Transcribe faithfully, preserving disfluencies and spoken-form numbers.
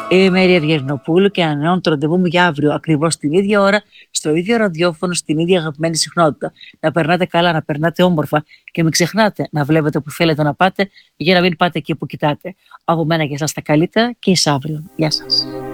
Είμαι η Μέρη Ευγενοπούλου και ανανεώνω το ραντεβού μου για αύριο, ακριβώς την ίδια ώρα, στο ίδιο ραδιόφωνο, στην ίδια αγαπημένη συχνότητα. Να περνάτε καλά, να περνάτε όμορφα και μην ξεχνάτε να βλέπετε που θέλετε να πάτε για να μην πάτε εκεί που κοιτάτε. Από μένα και εσάς τα καλύτερα και εις αύριο. Γεια σας.